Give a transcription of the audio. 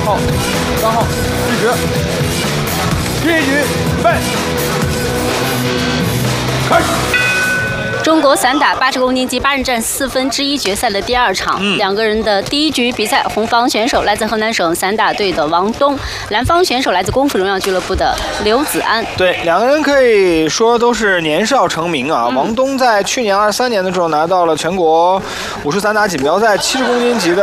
号、3号计时。第一局备，开始。 中国散打80公斤级8人战4分之1决赛的第2场，两个人的第一局比赛，红方选手来自河南省散打队的王东，蓝方选手来自功夫荣耀俱乐部的刘子安。 对，两个人可以说都是年少成名啊。王东在去年23年的时候拿到了全国武术散打锦标赛70公斤级的